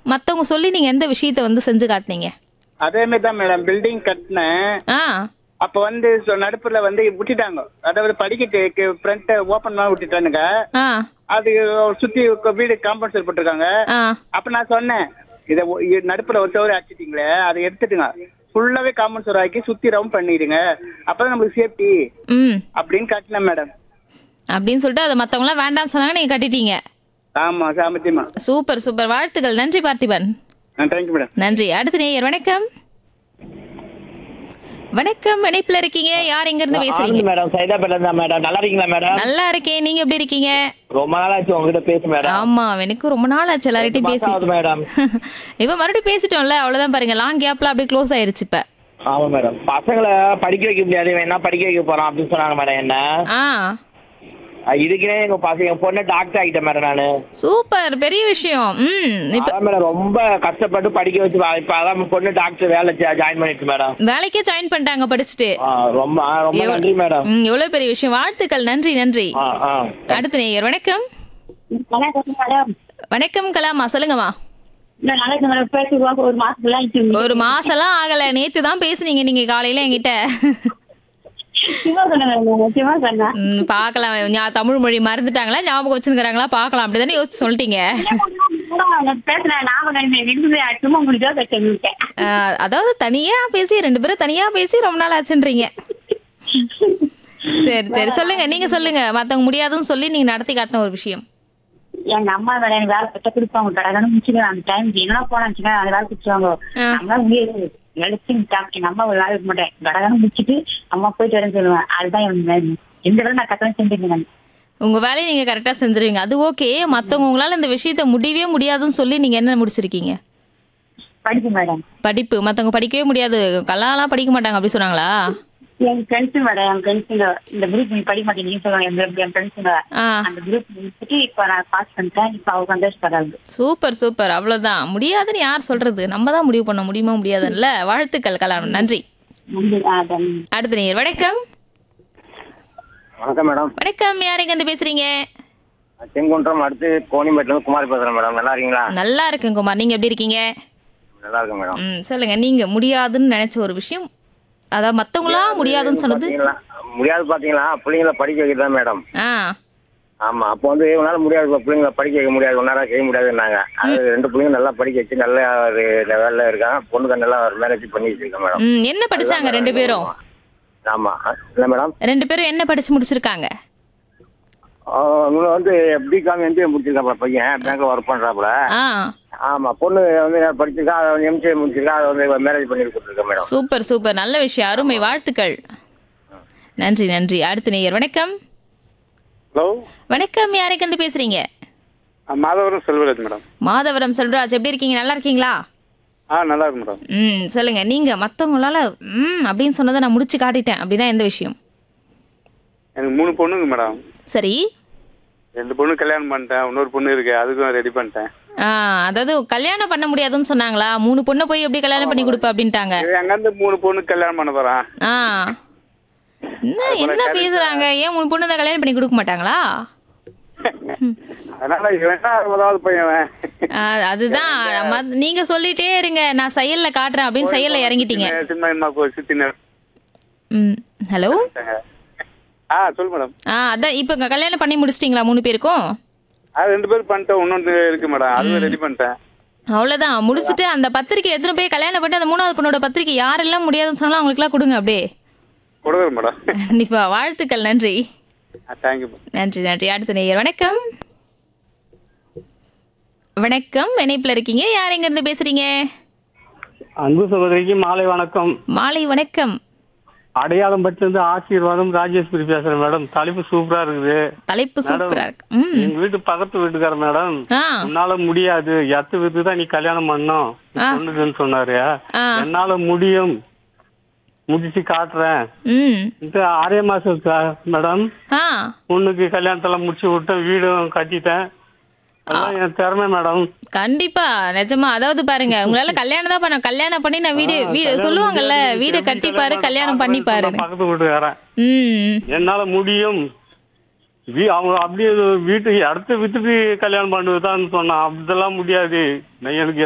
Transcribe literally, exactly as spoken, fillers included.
மத்தவங்க சொல்லி நீங்க எந்த விஷயத்த வந்து செஞ்சு காட்டுனீங்க? அதே மாதிரி தான் மேடம் பில்டிங் கட்டினேன். ஆ. அப்ப வந்து சொ- நடுப்புல வந்து விட்டுட்டாங்க. அதாவது படிக்கட்டு ஃப்ரண்ட் ஓபன் பண்ண விட்டுட்டானுங்க. ஆ. அது சுத்தி க- வீடு காம்பவுண்ட் போட்டிருக்காங்க. ஆ. அப்ப நான் சொன்னேன், இத ஒ- இ- நடுப்புல ஒரு சோறு அடிச்சிட்டீங்களே, அதை எடுத்துட்டுங்க ஃபுல்லாவே காம்பவுண்ட் சோறு ஆக்கி சுத்தி ரவுண்ட் பண்ணிடுங்க, அப்பதான் நம்மளுக்கு சேஃப்டி ம். அப்படின்னு கட்டினேன் மேடம். அப்படின்னு சொல்லிட்டு அதை மத்தவங்கலாம் வேண்டாம்னு சொன்னாங்க, நீங்க கட்டிட்டீங்க. ஆமா சாமத்தியமா. சூப்பர் சூப்பர், வாழ்த்துக்கள். நன்றி பார்த்திபன். Thank you madam. நன்றி. அடுத்த நேயர் வணக்கம். வணக்கம், இணைப்புல இருக்கீங்க. யார் எங்க இருந்து பேசுறீங்க? மேடம் சைதாப்பேட்டை தான் மேடம். நல்லா இருக்கீங்களா மேடம்? நல்லா இருக்கேன், நீங்க எப்படி இருக்கீங்க? ரொம்ப நாள் ஆச்சு உங்ககிட்ட பேசு மேடம். ஆமா, எனக்கு ரொம்ப நாள் ஆச்சு எல்லார்கிட்டயும் பேசி. ஆகுது மேடம். இப்ப மறுபடியும் பேசிட்டோம்ல, அவ்வளவுதான். பாருங்க, லாங் கேப்ல அப்படியே க்ளோஸ் ஆயிருச்சு இப்ப. ஆமா மேடம். பசங்களை படிக்க வைக்க முடியாது, இவன் என்ன படிக்க வைக்க போறான் அப்படின்னு சொன்னாங்க மேடம் என்ன. ஆ. அஹ் இதுக்குனே எங்க பசங்க என் பொண்ணு டாக்டர் ஆகிட்டேன் மேடம் நானு. சூப்பர், பெரிய விஷயம். ம். இப்ப அதான் மேடம் ரொம்ப கஷ்டப்பட்டு படிக்க வச்சு வா- இப்ப அதான் என் பொண்ணு டாக்டர் வேலை ஜாயின் பண்ணிட்டு மேடம். வேலைக்கே ஜாயின் பண்ணிட்டாங்க படிச்சுட்டு. ஆ, ரொம்ப ஆ, ரொம்ப எவ்வ- நன்றி மேடம். ம், எவ்வளவு பெரிய விஷயம். வாழ்த்துக்கள். நன்றி நன்றி. ஆ ஆ அடுத்த நேயர் வணக்கம். வணக்கம் மேடம். வணக்கம் கலாமா, சொல்லுங்கம்மா. நான் நல்லா இருக்கேன் மேடம். பேசுவாங்க ஒரு மாசத்துல ஆயிடுச்சு. ஒரு மாசம்லாம் ஆகல, நேத்து தான் பேசுனீங்க நீங்க காலையில என்கிட்ட. சும்மா சொன்னேன் மேடம், சும்மா சொன்னேன். ம், பார்க்கலாம். ஞா- தமிழ் மொழி மறந்துட்டாங்களா, ஞாபகம் வச்சுருக்காங்களா பார்க்கலாம், அப்படிதானே யோசிச்சு சொல்லிட்டீங்க. நான் பேசுறேன், நான் விடுதலை சும்மா உங்களுக்கு தான் பேசிட்டேன். ஆஹ், அதாவது தனியா பேசி ரெண்டு பேரும் தனியா பேசி ரொம்ப நாள் ஆச்சுன்றீங்க. சரி சரி, சொல்லுங்க, நீங்க சொல்லுங்க. மத்தவங்க முடியாதுன்னு சொல்லி நீங்க நடத்தி காட்டின ஒரு விஷயம். எங்க அம்மா வேலை எனக்கு வேலை கட்ட கொடுப்பாங்க, கடகடன்னு முடிச்சுடுவேன். அந்த டைம் என்ன போனாச்சுன்னா அந்த வேலை கொடுத்துருவாங்க. ஆ. நம்மளால முடியாது, நினைச்சு எங்க அம்மா ஒரு வேலை இருக்க மாட்டேன், கடகடன்னு முடிச்சுட்டு அம்மா போயிட்டு வரேன்னு சொல்லுவேன். அதுதான் எனக்கு வேலை. எந்த வேலை நான் கட்டணம் செஞ்சுருக்கேன் நான். உங்க வேலையை நீங்க கரெக்டா செஞ்சிருவீங்க, அது ஓகே. மத்தவங்க உங்களால இந்த விஷயத்த முடியவே முடியாதுன்னு சொல்லி நீங்க என்ன முடிச்சிருக்கீங்க? படிப்பு மேடம். படிப்பு. மத்தவங்க படிக்கவே முடியாது, கல்லாலாம் படிக்க மாட்டாங்க அப்படி சொன்னாங்களா? என் ஃப்ரெண்ட்ஸு மேடம், என் ஃப்ரெண்ட்ஸுங்க இந்த குரூப் நீ படிக்க மாட்டேங்கன்னு சொல்லுவாங்க. என் என் ஃப்ரெண்ட்ஸுங்க ஆ. அந்த குரூப் முடிச்சுட்டு இப்ப நான் பாஸ் பண்ணிட்டேன். இப்ப அவங்க சந்தோஷப்படுறாங்க. சூப்பர் சூப்பர், அவ்வளவுதான். முடியாதுன்னு யார் சொல்றது, நம்ம தான் முடிவு பண்ண முடியுமா முடியாதுல்ல. வாழ்த்துக்கள் கலாம், நன்றி. நன்றி. ஆ, நன்றி. அடுத்த நேயர் வணக்கம். வணக்கம் மேடம். வணக்கம், யார் எங்க இருந்து பேசுறீங்க? செங்குன்றம் அடுத்து கோணிமேட்ல இருந்து குமார் பேசுறேன் மேடம். நல்லா இருக்கீங்களா? நல்லா இருக்கேன் குமார், நீங்க எப்படி இருக்கீங்க? நல்லா இருக்கேன் மேடம். ம், சொல்லுங்க. நீங்க முடியாதுன்னு நினைச்ச ஒரு விஷயம், அதாவது மத்தவங்களா முடியாதுன்னு சொன்னது. பாத்தீங்களா? முடியாது பாத்தீங்களா, பிள்ளைங்களை படிக்க வைக்கிறதா மேடம். ஆ. ஆமா, அப்போ வந்து உன்னால முடியாது, பிள்ளைங்களை படிக்க வைக்க முடியாது, உன்னால செய்ய முடியாதுன்னாங்க. அது ரெண்டு பிள்ளைங்க நல்லா படிக்க வச்சு நல்ல ஒரு லெவல்ல இருக்காங்க. பொண்ணுக்கு நல்லா மேனேஜ் பண்ணி வச்சிருக்கேன் மேடம். ம், என்ன படிச்சாங்க ரெண்டு பேரும்? ஆமா. இல்ல மேடம், ரெண்டு பேரும் என்ன படிச்சு முடிச்சிருக்காங்க? இவங்க வந்து பிகாம் எம்பிஏ முடிச்சிருக்காப்ல பையன், பேங்க்ல ஒர்க் பண்றாப்புல. ஆ. ஆமா, பொண்ணு வந்து படிச்சிருக்கா, எம்சிஏ முடிச்சிருக்கா, அதை வந்து மேரேஜ் பண்ணி கொடுத்துருக்கேன் மேடம். சூப்பர் சூப்பர், நல்ல விஷயம், அருமை, வாழ்த்துக்கள். நன்றி நன்றி. அடுத்த நேயர் வணக்கம். ஹலோ, வணக்கம், யாருக்கு வந்து பேசுறீங்க? மாதவரம் செல்வராஜ் மேடம். மாதவரம் செல்வராஜ், எப்படி இருக்கீங்க? நல்லா இருக்கீங்களா? ஆ, நல்லா இருக்கு மேடம். ம், சொல்லுங்க. நீங்க மத்தவங்களால ம் அப்படின்னு சொன்னதை நான் முடிச்சு காட்டிட்டேன் அப்படின்னா எந்த விஷயம்? எனக்கு மூணு பொண்ணுங்க மேடம். சரி. ரெண்டு பொண்ணு கல்யாணம் பண்ணிட்டேன், இன்னொரு பொண்ணு இருக்கு, அதுக்கும் ரெடி பண்ணிட்டேன். ஆ, அதாவது கல்யாணம் பண்ண முடியாதுன்னு சொன்னாங்களா? மூணு பொண்ணை போய் எப்படி கல்யாணம் பண்ணி கொடுப்ப அப்படின்ட்டாங்க. எங்கேருந்து மூணு பொண்ணு கல்யாணம் பண்ண போறான்? ஆ, என்ன என்ன பேசுறாங்க? ஏன் மூணு பொண்ணு தான் கல்யாணம் பண்ணி கொடுக்க மாட்டாங்களா? அதனால இவன் அறுபதாவது பையன். ஆ, அதுதான். மத்- நீங்க சொல்லிட்டே இருங்க, நான் செயல்ல காட்டுறேன் அப்படின்னு செயல்ல இறங்கிட்டீங்க. சின்ன சித்தி. ம், ஹலோ. ஆ, சொல்லு மேடம். ஆ, அதான் இப்போ இங்க கல்யாணம் பண்ணி முடிச்சிட்டீங்களா மூணு பேருக்கும்? அது ரெண்டு பேரும் பண்ணிட்டேன், இன்னொன்று இருக்கு மேடம், அதுவும் ரெடி பண்ணிட்டேன். அவ்வளவுதான், முடிச்சுட்டு அந்த பத்திரிக்கை எடுத்துன்னு போய் கல்யாணம் பண்ணி அந்த மூணாவது பொண்ணோட பத்திரிக்கை யாரெல்லாம் முடியாதுன்னு சொன்னாலும் அவங்களுக்குலாம் கொடுங்க அப்படியே. கொடுக்குறேன் மேடம். கண்டிப்பா, வாழ்த்துக்கள். நன்றி தேங்க்யூ. நன்றி நன்றி. அடுத்த நேயர் வணக்கம். வணக்கம், இணைப்புல இருக்கீங்க. யார் எங்க இருந்து பேசுறீங்க? அன்பு சகோதரிக்கு மாலை வணக்கம். மாலை வணக்கம். அடையாளம் பட்டிலிருந்து ஆசீர்வாதம் ராஜேஸ்வரி பேசுறேன் மேடம். தலைப்பு சூப்பரா இருக்குது. தலைப்பு சூப்பரா இருக்கு. ம். எங்க வீட்டு பக்கத்து வீட்டுக்கார மேடம், ஆ. உன்னால முடியாது, எத்து வித்து தான் நீ கல்யாணம் பண்ணணும் பொண்ணுக்குன்னு சொன்னாரு. ஆ. என்னால முடியும், முடிச்சு காட்டுறேன். ம். இந்த ஆறே மாசம் கா- மேடம் ஆ. பொண்ணுக்கு கல்யாணத்தெல்லாம் முடிச்சு விட்டேன், வீடும் கட்டிட்டேன். அதான் என் திறமை மேடம். கண்டிப்பா, நிஜமா. அதாவது பாருங்க, உங்களால கல்யாணம் தான் பண்ண, கல்யாணம் பண்ணி நான் வீடு வீடு சொல்லுவாங்கல்ல, வீடு கட்டிப்பாரு, கல்யாணம் பண்ணிப்பாரு. பக்கத்து வீட்டுக்காரன் ம். என்னால முடியும், வீ- அவங்க அப்படியே வீட்டுக்கு அடுத்து வித்துட்டு கல்யாணம் பண்ணுவதான்னு சொன்னான். அதெல்லாம் முடியாது, நான் எனக்கு